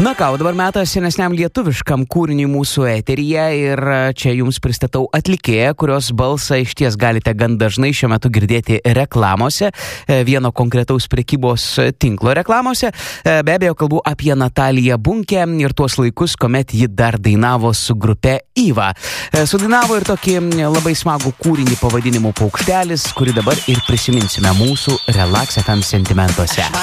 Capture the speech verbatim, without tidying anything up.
Na ką, o dabar metas senesniam lietuviškam kūriniui mūsų eteryje ir čia jums pristatau atlikėją, kurios balsą išties galite gan dažnai šiuo metu girdėti reklamose, vieno konkretaus prekybos tinklo reklamose. Be abejo, kalbu apie Nataliją Bunkę ir tuos laikus, kuomet ji dar dainavo su grupe Yva. Sudainavo ir tokį labai smagų kūrinį pavadinimu Paukštelis, kurį dabar ir prisiminsime mūsų Relax F M sentimentuose.